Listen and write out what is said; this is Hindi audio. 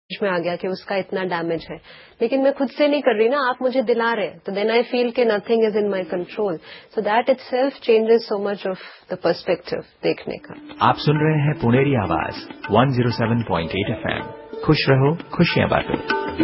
में आ गया कि उसका इतना डैमेज है, लेकिन मैं खुद से नहीं कर रही ना, आप मुझे दिला रहे हैं, तो देन आई फील कि nothing is in my control. So that itself changes so much of the perspective देखने का. आप सुन रहे हैं पुनेरी आवाज 107.8 FM. खुश रहो, खुशियां बांटो.